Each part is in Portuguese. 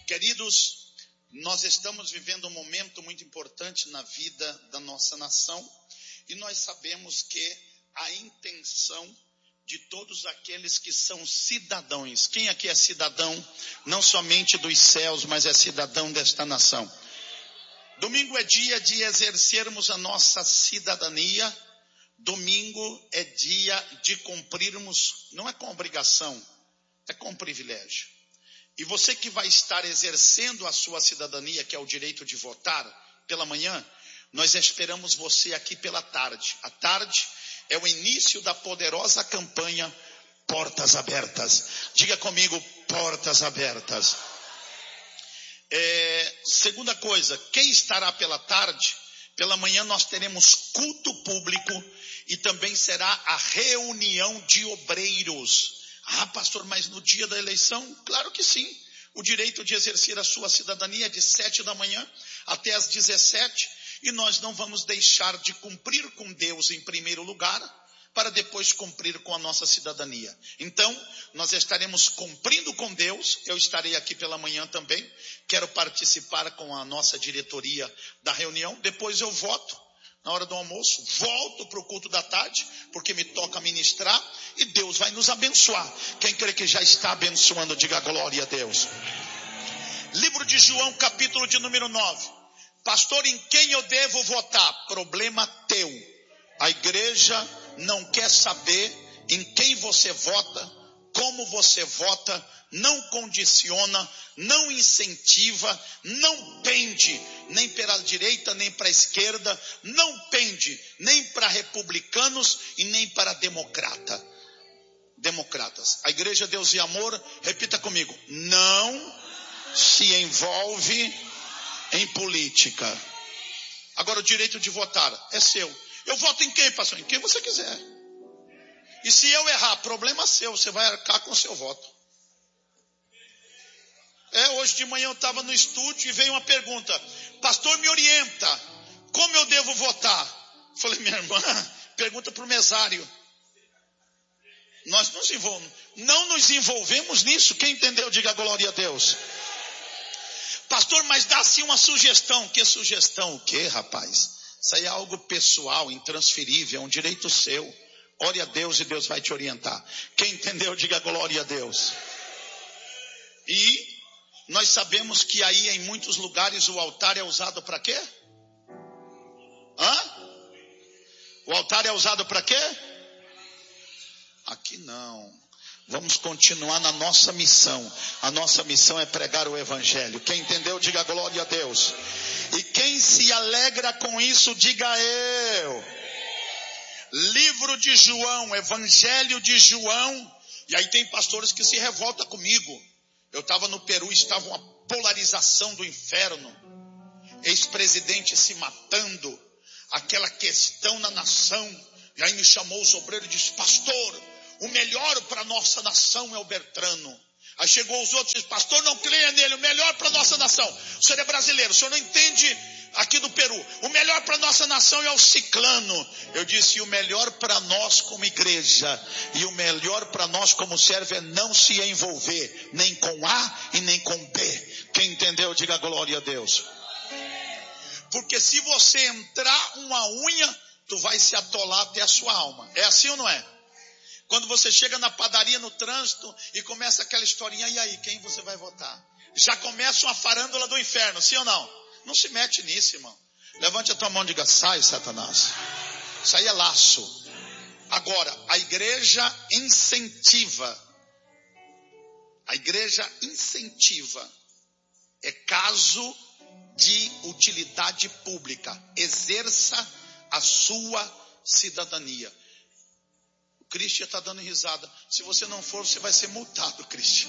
Queridos, nós estamos vivendo um momento muito importante na vida da nossa nação e nós sabemos que a intenção de todos aqueles que são cidadãos, quem aqui é cidadão, não somente dos céus, mas é cidadão desta nação? Domingo é dia de exercermos a nossa cidadania, domingo é dia de cumprirmos, não é com obrigação, é com privilégio. E você que vai estar exercendo a sua cidadania, que é o direito de votar, pela manhã, nós esperamos você aqui pela tarde. A tarde é o início da poderosa campanha Portas Abertas. Diga comigo, portas abertas. Segunda coisa, quem estará pela tarde? Pela manhã nós teremos culto público e também será a reunião de obreiros. Ah, pastor, mas no dia da eleição? Claro que sim. O direito de exercer a sua cidadania é de 7 da manhã até as 17. E nós não vamos deixar de cumprir com Deus em primeiro lugar, para depois cumprir com a nossa cidadania. Então, nós estaremos cumprindo com Deus. Eu estarei aqui pela manhã também. Quero participar com a nossa diretoria da reunião. Depois eu voto. Na hora do almoço, volto para o culto da tarde, porque me toca ministrar, e Deus vai nos abençoar. Quem crê que já está abençoando, diga glória a Deus. Livro de João, capítulo de número 9. Pastor, em quem eu devo votar? Problema teu. A igreja não quer saber em quem você vota, como você vota, não condiciona, não incentiva, não pende nem para a direita nem para a esquerda, não pende nem para republicanos e nem para democratas. A igreja Deus e Amor, repita comigo, não se envolve em política. Agora o direito de votar é seu. Eu voto em quem, pastor? Em quem você quiser. E se eu errar, problema seu, você vai arcar com o seu voto. Hoje de manhã eu estava no estúdio e veio uma pergunta. Pastor, me orienta, como eu devo votar? Falei, minha irmã, pergunta para o mesário. Nós não nos envolvemos nisso. Quem entendeu, diga glória a Deus. Pastor, mas dá sim uma sugestão. Que sugestão? O quê, rapaz? Isso aí é algo pessoal, intransferível, é um direito seu. Ore a Deus e Deus vai te orientar. Quem entendeu, diga glória a Deus. E nós sabemos que aí em muitos lugares o altar é usado para quê? O altar é usado para quê? Aqui não. Vamos continuar na nossa missão. A nossa missão é pregar o evangelho. Quem entendeu, diga glória a Deus. E quem se alegra com isso, diga eu. Livro de João, Evangelho de João. E aí tem pastores que se revoltam comigo. Eu estava no Peru, estava uma polarização do inferno. Ex-presidente se matando. Aquela questão na nação. E aí me chamou os obreiros e disse, pastor, o melhor para a nossa nação é o Bertrano. Aí chegou os outros e disse, pastor, não creia nele, o melhor para a nossa nação. O senhor é brasileiro, o senhor não entende aqui do Peru. O melhor para a nossa nação é o ciclano. Eu disse, o melhor para nós como igreja e o melhor para nós como servo é não se envolver nem com A e nem com B. Quem entendeu, diga glória a Deus. Porque se você entrar uma unha, tu vai se atolar até a sua alma. É assim ou não é? Quando você chega na padaria, no trânsito, e começa aquela historinha, e aí, quem você vai votar? Já começa uma farândola do inferno, sim ou não? Não se mete nisso, irmão. Levante a tua mão e diga, sai, Satanás. Isso aí é laço. Agora, a igreja incentiva. A igreja incentiva. É caso de utilidade pública. Exerça a sua cidadania. O Cristian está dando risada. Se você não for, você vai ser multado, Cristian.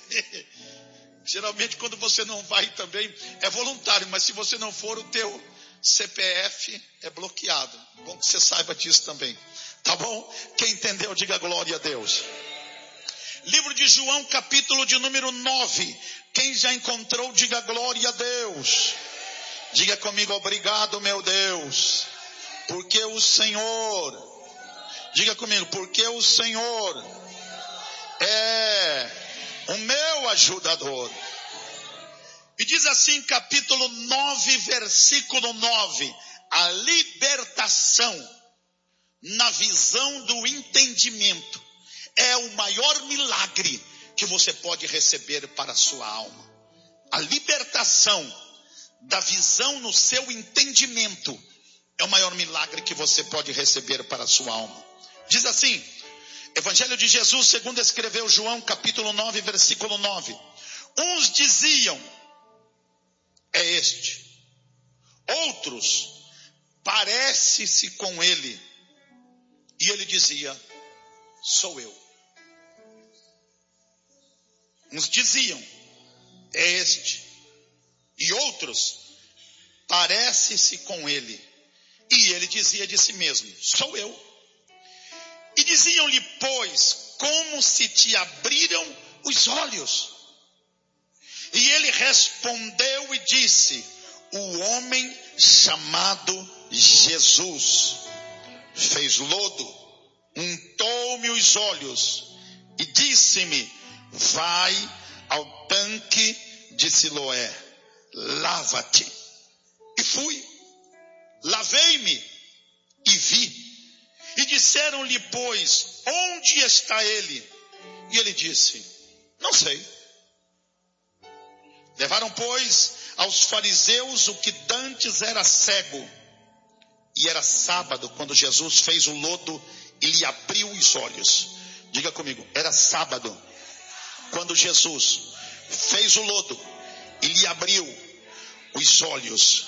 Geralmente quando você não vai também é voluntário, mas se você não for, o teu CPF é bloqueado. Bom que você saiba disso também. Tá bom? Quem entendeu, diga glória a Deus. Livro de João, capítulo de número 9. Quem já encontrou, diga glória a Deus. Diga comigo, obrigado, meu Deus. Porque o Senhor... Diga comigo, porque o Senhor é o meu ajudador. E diz assim, capítulo 9, versículo 9. A libertação na visão do entendimento é o maior milagre que você pode receber para a sua alma. A libertação da visão no seu entendimento é o maior milagre que você pode receber para a sua alma. Diz assim, Evangelho de Jesus, segundo escreveu João, capítulo 9, versículo 9. Uns diziam, é este. Outros, parece-se com ele. E ele dizia, sou eu. Uns diziam, é este. E outros, parece-se com ele. E ele dizia de si mesmo, sou eu. E diziam-lhe, pois, como se te abriram os olhos? E ele respondeu e disse, o homem chamado Jesus fez lodo, untou-me os olhos e disse-me, vai ao tanque de Siloé, lava-te. E fui, lavei-me e vi. E disseram-lhe, pois, onde está ele? E ele disse, não sei. Levaram, pois, aos fariseus o que dantes era cego. E era sábado, quando Jesus fez o lodo e lhe abriu os olhos. Diga comigo, era sábado, quando Jesus fez o lodo e lhe abriu os olhos.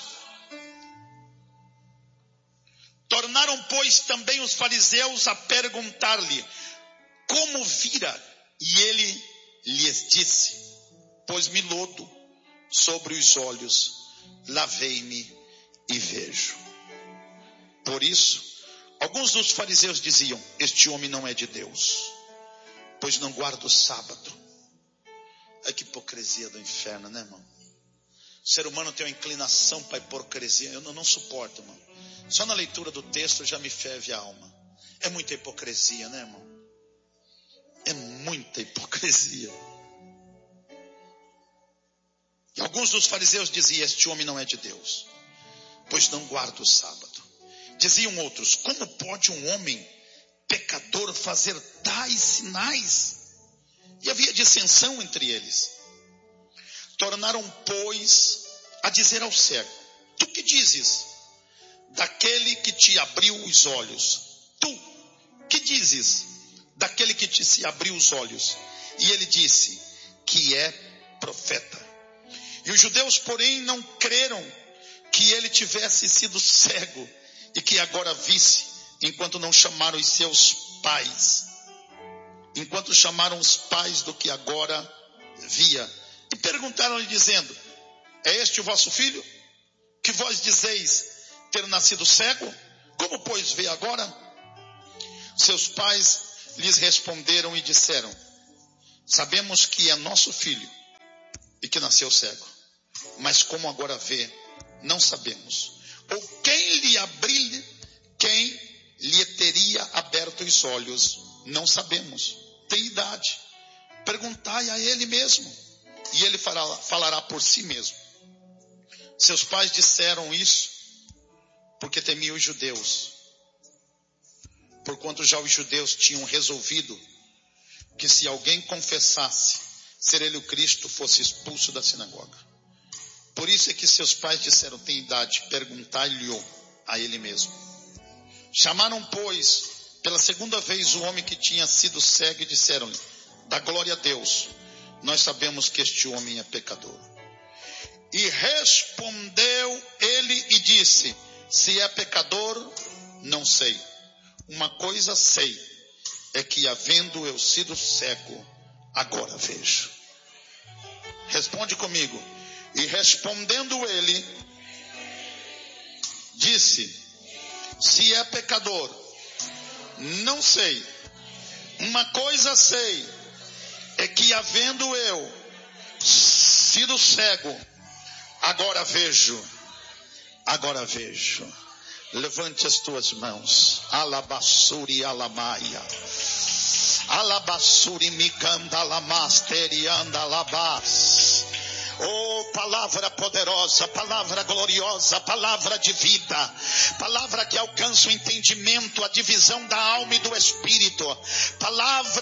Tornaram, pois, também os fariseus a perguntar-lhe, como vira? E ele lhes disse, pôs-me lodo sobre os olhos, lavei-me e vejo. Por isso, alguns dos fariseus diziam, este homem não é de Deus, pois não guarda o sábado. Ai, que hipocrisia do inferno, né, irmão? O ser humano tem uma inclinação para a hipocrisia, eu não suporto, irmão. Só na leitura do texto já me ferve a alma. É muita hipocrisia, né, irmão? É muita hipocrisia. E alguns dos fariseus diziam, este homem não é de Deus, pois não guarda o sábado. Diziam outros, como pode um homem pecador fazer tais sinais? E havia dissensão entre eles. Tornaram, pois, a dizer ao cego, tu que dizes? Daquele que te abriu os olhos. Tu, que dizes? Daquele que te se abriu os olhos. E ele disse, que é profeta. E os judeus, porém, não creram que ele tivesse sido cego e que agora visse, enquanto não chamaram os seus pais. Enquanto chamaram os pais do que agora via. E perguntaram-lhe dizendo, é este o vosso filho? Que vós dizeis ter nascido cego? Como, pois, vê agora? Seus pais lhes responderam e disseram, sabemos que é nosso filho e que nasceu cego. Mas como agora vê, não sabemos. Ou quem lhe teria aberto os olhos, não sabemos. Tem idade. Perguntai a ele mesmo, e ele falará por si mesmo. Seus pais disseram isso porque temiam os judeus, porquanto já os judeus tinham resolvido que se alguém confessasse ser ele o Cristo, fosse expulso da sinagoga. Por isso é que seus pais disseram, tem idade, perguntai-lhe a ele mesmo. Chamaram, pois, pela segunda vez o homem que tinha sido cego e disseram-lhe, dá glória a Deus, nós sabemos que este homem é pecador. E respondeu ele e disse, se é pecador, não sei. Uma coisa sei, é que havendo eu sido cego, agora vejo. Responde comigo. E respondendo ele, disse, se é pecador, não sei. Uma coisa sei, é que havendo eu sido cego, agora vejo. Agora vejo. Levante as tuas mãos. Alabassuri alamaia. Alabassuri mikanda lamasteri andalabas. Oh, palavra. palavra poderosa, palavra gloriosa, palavra de vida, palavra que alcança o entendimento, a divisão da alma e do espírito, palavra